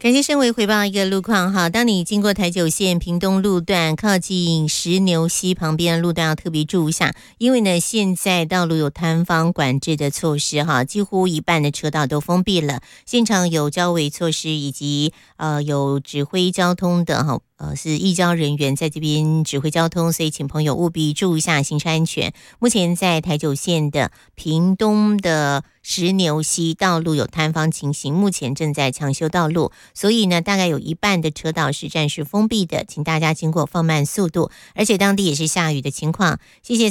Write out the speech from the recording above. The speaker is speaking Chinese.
感谢身为回报一个路况哈，当你经过台九线屏东路段靠近石牛溪旁边的路段要特别注意一下，因为呢现在道路有摊方管制的措施哈，几乎一半的车道都封闭了，现场有交维措施以及有指挥交通的哈。是义交人员在这边指挥交通，所以请朋友务必注意一下行车安全。目前在台九线的屏东的石牛溪道路有摊方情形，目前正在抢修道路，所以呢，大概有一半的车道是暂时封闭的，请大家经过放慢速度，而且当地也是下雨的情况。谢谢。